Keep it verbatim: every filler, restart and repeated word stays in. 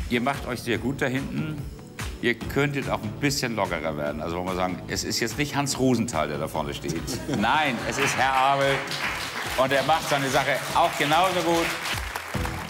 Ihr macht euch sehr gut da hinten. Ihr könntet auch ein bisschen lockerer werden. Also wollen wir sagen, es ist jetzt nicht Hans Rosenthal, der da vorne steht. Nein, es ist Herr Abel. Und er macht seine Sache auch genauso gut.